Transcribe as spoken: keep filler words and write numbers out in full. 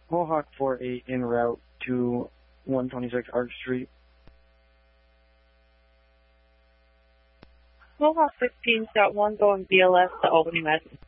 Mohawk four eight en route to one twenty-six Arch Street. Mohawk fifteen, Scout one going B L S to Albany Med.